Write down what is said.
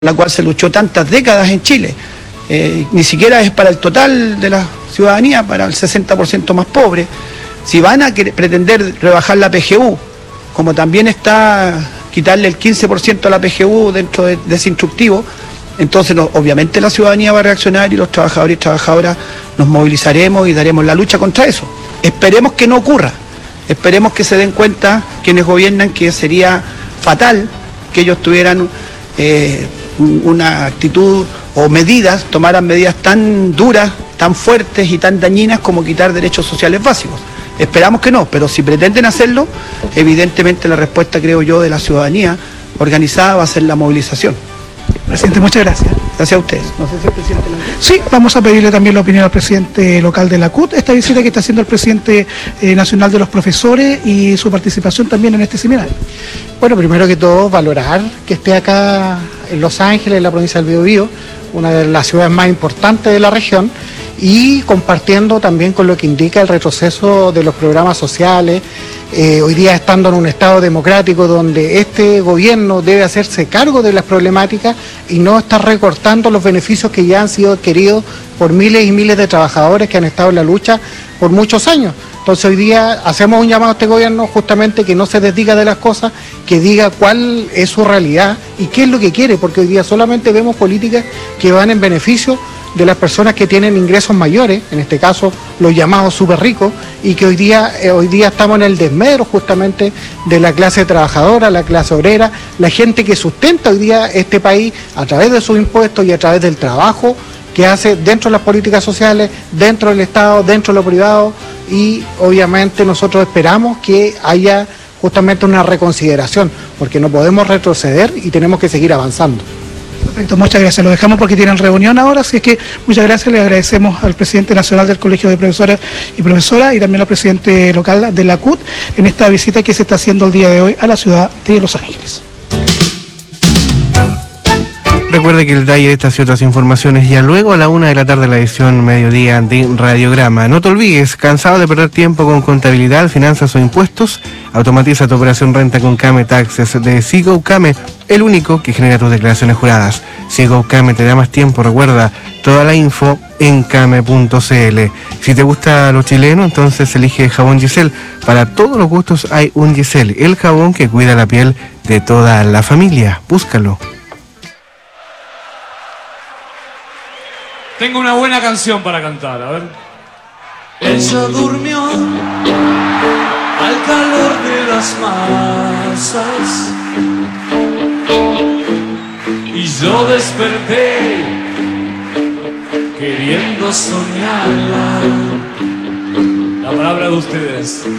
la cual se luchó tantas décadas en Chile. Ni siquiera es para el total de la ciudadanía, para el 60% más pobre. Si van a pretender rebajar la PGU, como también está quitarle el 15% a la PGU dentro de ese instructivo, entonces obviamente la ciudadanía va a reaccionar y los trabajadores y trabajadoras nos movilizaremos y daremos la lucha contra eso. Esperemos que no ocurra, esperemos que se den cuenta quienes gobiernan que sería fatal que ellos tuvieran una actitud o medidas, tomaran medidas tan duras, tan fuertes y tan dañinas como quitar derechos sociales básicos. Esperamos que no, pero si pretenden hacerlo, evidentemente la respuesta, creo yo, de la ciudadanía organizada va a ser la movilización. Presidente, muchas gracias. Gracias a ustedes. No sé si el presidente... Sí, vamos a pedirle también la opinión al presidente local de la CUT, esta visita que está haciendo el presidente nacional de los profesores y su participación también en este seminario. Bueno, primero que todo, valorar que esté acá en Los Ángeles, en la provincia del Biobío, una de las ciudades más importantes de la región, y compartiendo también con lo que indica el retroceso de los programas sociales, hoy día estando en un estado democrático donde este gobierno debe hacerse cargo de las problemáticas y no estar recortando los beneficios que ya han sido adquiridos por miles y miles de trabajadores que han estado en la lucha por muchos años. Entonces hoy día hacemos un llamado a este gobierno justamente que no se desdiga de las cosas, que diga cuál es su realidad y qué es lo que quiere, porque hoy día solamente vemos políticas que van en beneficio de las personas que tienen ingresos mayores, en este caso los llamados súper ricos, y que hoy día estamos en el desmedro justamente de la clase trabajadora, la clase obrera, la gente que sustenta hoy día este país a través de sus impuestos y a través del trabajo que hace dentro de las políticas sociales, dentro del Estado, dentro de lo privado, y obviamente nosotros esperamos que haya justamente una reconsideración, porque no podemos retroceder y tenemos que seguir avanzando. Perfecto, muchas gracias. Lo dejamos porque tienen reunión ahora, así es que muchas gracias. Le agradecemos al presidente nacional del Colegio de Profesoras y Profesoras y también al presidente local de la CUT en esta visita que se está haciendo el día de hoy a la ciudad de Los Ángeles. Recuerde que el detalle de estas y otras informaciones ya luego a la 1 de la tarde la edición mediodía de Radiograma. No te olvides, cansado de perder tiempo con contabilidad, finanzas o impuestos, automatiza tu operación renta con Kame Taxes de Seago Kame, el único que genera tus declaraciones juradas. Seago Kame te da más tiempo, recuerda, toda la info en kame.cl. Si te gusta lo chileno, entonces elige jabón Giselle. Para todos los gustos hay un Giselle, el jabón que cuida la piel de toda la familia. Búscalo. Tengo una buena canción para cantar, a ver. Ella durmió al calor de las masas y yo desperté queriendo soñarla. La palabra de ustedes.